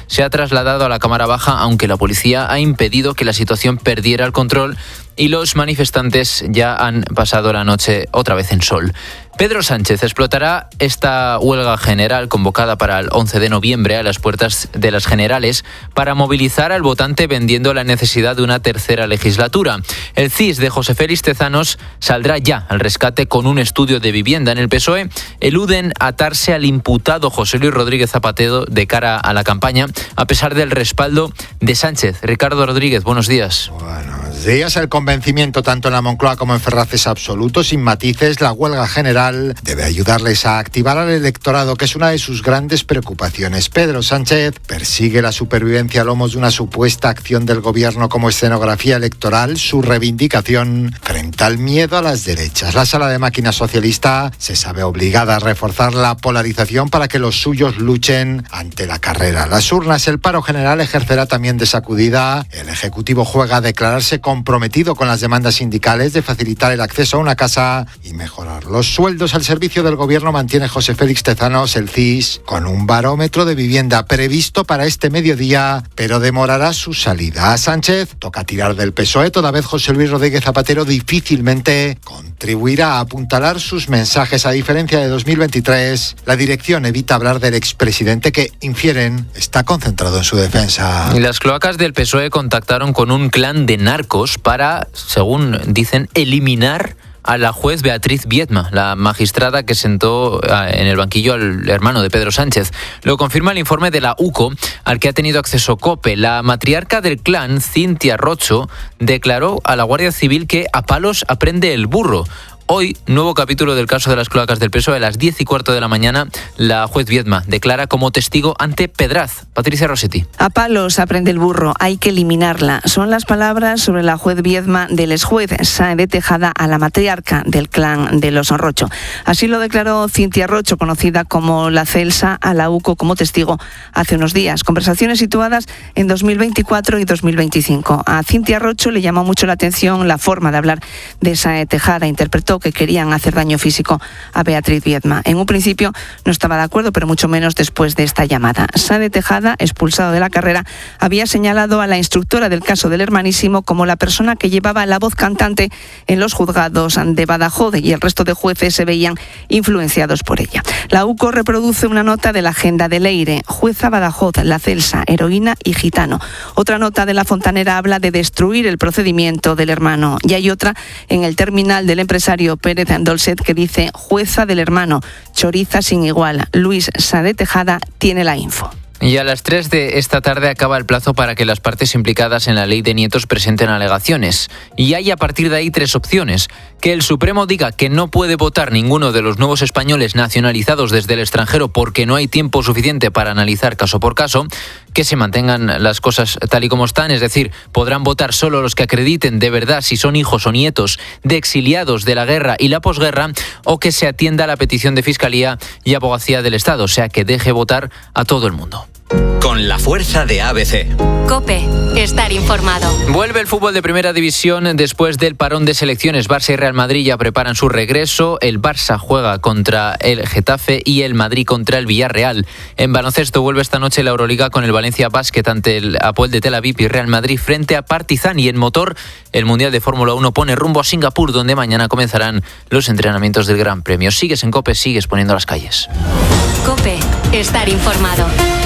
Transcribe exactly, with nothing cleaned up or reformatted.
se ha trasladado a la cámara baja, aunque la policía ha impedido que la situación perdiera el control y los manifestantes ya han pasado la noche otra vez en sol. Pedro Sánchez explotará esta huelga general convocada para el once de noviembre a las puertas de las generales para movilizar al votante vendiendo la necesidad de una tercera legislatura. El C I S de José Félix Tezanos saldrá ya al rescate con un estudio de vivienda. En el P S O E eluden atarse al imputado José Luis Rodríguez Zapatero de cara a la campaña, a pesar del respaldo de Sánchez. Ricardo Rodríguez, buenos días. Buenos días. El convencimiento tanto en la Moncloa como en Ferraz es absoluto, sin matices. La huelga general debe ayudarles a activar al electorado, que es una de sus grandes preocupaciones. Pedro Sánchez persigue la supervivencia a lomos de una supuesta acción del gobierno como escenografía electoral, su reivindicación frente al miedo a las derechas. La sala de máquina socialista se sabe obligada a reforzar la polarización para que los suyos luchen ante la carrera. Las urnas, el paro general ejercerá también de sacudida. El Ejecutivo juega a declararse comprometido con las demandas sindicales de facilitar el acceso a una casa y mejorar los sueldos al servicio del gobierno. Mantiene José Félix Tezanos el C I S con un barómetro de vivienda previsto para este mediodía, pero demorará su salida. A Sánchez toca tirar del P S O E, toda vez José Luis Rodríguez Zapatero difícilmente contribuirá a apuntalar sus mensajes. A diferencia de dos mil veintitrés, la dirección evita hablar del expresidente, que, infieren, está concentrado en su defensa. Y las cloacas del P S O E contactaron con un clan de narcos para, según dicen, eliminar a la juez Beatriz Viedma, la magistrada que sentó en el banquillo al hermano de Pedro Sánchez. Lo confirma el informe de la U C O, al que ha tenido acceso COPE. La matriarca del clan, Cintia Rocho, declaró a la Guardia Civil que a palos aprende el burro. Hoy, nuevo capítulo del caso de las cloacas del P S O E. A las diez y cuarto de la mañana, la juez Viedma declara como testigo ante Pedraz. Patricia Rossetti. A palos aprende el burro, hay que eliminarla. Son las palabras sobre la juez Viedma del exjuez Sáenz Tejada a la matriarca del clan de los Rocho. Así lo declaró Cintia Rocho, conocida como la Celsa, a la U C O como testigo hace unos días. Conversaciones situadas en dos mil veinticuatro y dos mil veinticinco. A Cintia Rocho le llamó mucho la atención la forma de hablar de Sáenz Tejada. Interpretó que querían hacer daño físico a Beatriz Viedma. En un principio no estaba de acuerdo, pero mucho menos después de esta llamada. Sáenz Tejada, expulsado de la carrera, había señalado a la instructora del caso del hermanísimo como la persona que llevaba la voz cantante en los juzgados de Badajoz, y el resto de jueces se veían influenciados por ella. La U C O reproduce una nota de la agenda de Leire: jueza Badajoz, la Celsa, heroína y gitano. Otra nota de La Fontanera habla de destruir el procedimiento del hermano. Y hay otra en el terminal del empresario Pérez Dolcet que dice: jueza del hermano, choriza sin igual. Luis Sáenz Tejada tiene la info. Y a las tres de esta tarde acaba el plazo para que las partes implicadas en la ley de nietos presenten alegaciones. Y hay a partir de ahí tres opciones: que el Supremo diga que no puede votar ninguno de los nuevos españoles nacionalizados desde el extranjero porque no hay tiempo suficiente para analizar caso por caso; que se mantengan las cosas tal y como están, es decir, podrán votar solo los que acrediten de verdad si son hijos o nietos de exiliados de la guerra y la posguerra; o que se atienda a la petición de Fiscalía y Abogacía del Estado, o sea, que deje votar a todo el mundo. Con la fuerza de A B C. COPE, estar informado. Vuelve el fútbol de Primera División después del parón de selecciones. Barça y Real Madrid ya preparan su regreso. El Barça juega contra el Getafe y el Madrid contra el Villarreal. En baloncesto vuelve esta noche la Euroliga con el Valencia Basket ante el Apoel de Tel Aviv y Real Madrid frente a Partizan. Y en motor, el Mundial de Fórmula uno pone rumbo a Singapur, donde mañana comenzarán los entrenamientos del Gran Premio. Sigues en COPE, sigues poniendo las calles. COPE, estar informado.